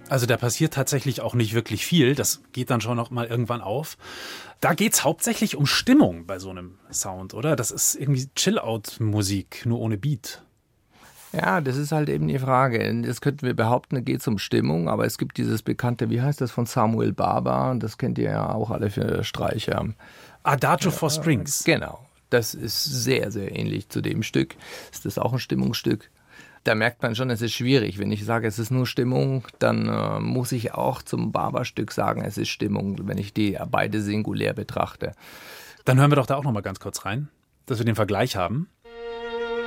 Also da passiert tatsächlich auch nicht wirklich viel. Das geht dann schon noch mal irgendwann auf. Da geht's hauptsächlich um Stimmung bei so einem Sound, oder? Das ist irgendwie Chill-Out-Musik, nur ohne Beat. Ja, das ist halt eben die Frage. Das könnten wir behaupten, da geht es um Stimmung, aber es gibt dieses bekannte, wie heißt das, von Samuel Barber, das kennt ihr ja auch alle für Streicher. Adagio for Strings. Genau, das ist sehr, sehr ähnlich zu dem Stück. Ist das auch ein Stimmungsstück? Da merkt man schon, es ist schwierig. Wenn ich sage, es ist nur Stimmung, dann muss ich auch zum Barber-Stück sagen, es ist Stimmung, wenn ich die beide singulär betrachte. Dann hören wir doch da auch noch mal ganz kurz rein, dass wir den Vergleich haben.